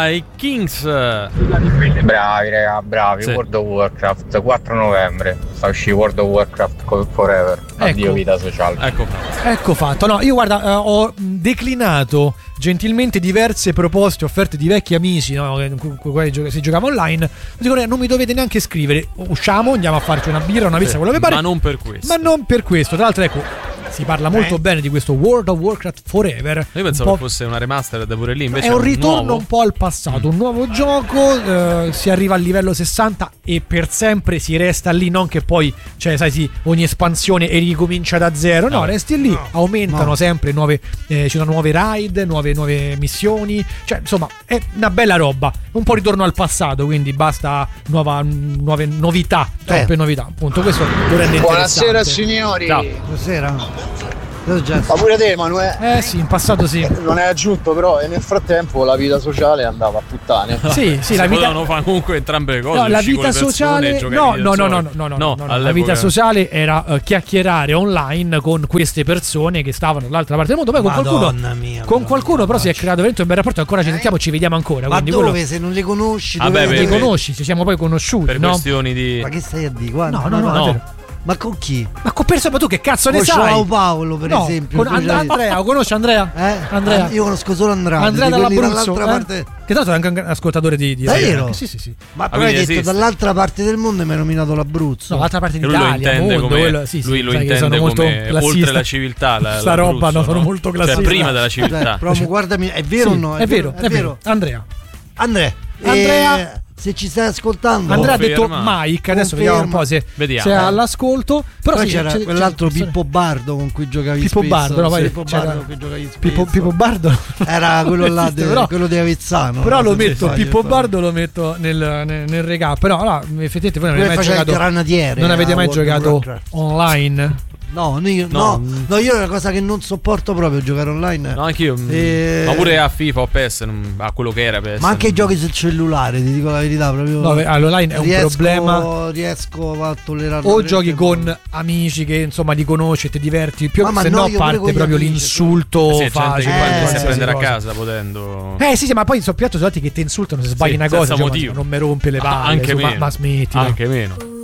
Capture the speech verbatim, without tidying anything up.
i Kings. Bravi raga, bravi. Sì. World of Warcraft, quattro novembre sta uscendo World of Warcraft Forever. Addio ecco. Vita sociale. Ecco fatto. Ecco fatto. No, io guarda, eh, ho declinato gentilmente diverse proposte offerte di vecchi amici, no, con cui si giocava online. Dico, non mi dovete neanche scrivere, usciamo, andiamo a farci una birra, una pizza, sì, quello che pare. Ma non per questo. Ma non per questo. Tra l'altro, ecco, si parla molto eh. bene di questo World of Warcraft Forever. Io pensavo che fosse una remaster da pure lì, invece è un ritorno nuovo. un po' al passato, un nuovo gioco, eh, si arriva al livello sessanta e per sempre si resta lì, non che poi, cioè, sai, sì, ogni espansione e ricomincia da zero, no, no resti lì, no, aumentano no. sempre nuove, eh, ci sono nuove raid, nuove, nuove missioni, cioè, insomma, è una bella roba, un po' ritorno al passato, quindi basta nuova, nuove novità, troppe eh. novità, appunto, questo lo rende interessante. Buonasera signori. Ciao. Buonasera. Ma pure te, Emanuele? Eh sì, in passato sì. Non è aggiunto, però, e nel frattempo la vita sociale andava a puttane. Sì, sì, la vita non fa comunque entrambe le cose. No, la vita sociale no, no, no, no, no, no, no, no, la vita sociale era uh, chiacchierare online con queste persone che stavano dall'altra parte del mondo. Poi con Madonna qualcuno mia, con qualcuno però si è creato veramente un bel rapporto, ancora ci sentiamo, ci vediamo ancora. Ma dove quello... se non li conosci? Ah, beh, non li conosci, ci siamo poi conosciuti, per no? questioni di Ma che stai a dire? Guarda, no, no, no, no. no. Ma con chi? Ma con persone, ma tu che cazzo ne con sai? Ciao Paolo, per no, esempio. Con And- Andrea, lo conosci Andrea? Eh? Andrea. Io conosco solo Andrea. Andrea dall'Abruzzo, eh? parte... che tra l'altro è anche un ascoltatore di, di Davvero? Sì, sì, sì. Ma poi hai detto esiste. dall'altra parte del mondo e mi hai nominato l'Abruzzo. No, dall'altra parte d'Italia, d'Italia, lui lo intende mondo, come, quello, sì, sì, lui lo sai che intende sono molto come classista. oltre la civiltà, la, sta roba, no, sono no? molto classista. Cioè prima della civiltà. Cioè, però guardami, è vero sì, o no? È, è vero, vero, è vero. Andrea. Andrea. Andrea. Eh, se ci stai ascoltando, Andrea ha detto Conferma. Mike, adesso Conferma. vediamo un po' se, Vediamo. se è all'ascolto. Però poi sì, c'era c'è, quell'altro c'è, Pippo Bardo con cui giocavi Pippo spesso. Bardo, no, poi Pippo c'era Bardo con cui giocavi spesso. Pippo, Pippo Bardo era quello là, esiste, de, però, quello di Avezzano. Però lo metto, fai, Pippo fai. Bardo lo metto nel, nel, nel regà. Però allora, effettivamente voi non avete mai giocato. Granadiere, non avete mai giocato Warcraft. online? No, io, no. no, no, io è una cosa che non sopporto proprio giocare online. No, anch'io. E... Ma pure a FIFA o P E S, a quello che era P E S. Ma anche i giochi sul cellulare, ti dico la verità, proprio. No, all'online è un riesco, problema. Riesco a tollerare. O giochi con amici che insomma ti conosci e ti diverti più, ma se no, no parte proprio amici, l'insulto. Sì, facile, gente che eh, si sì, prendere a cosa. casa potendo. Eh sì, sì, ma poi sono piatto soldi che ti insultano se sbagli Sì, una cosa, senza cioè, motivo. non mi rompe le palle, Ah, anche insomma, meno. ma, ma smetti. Anche meno.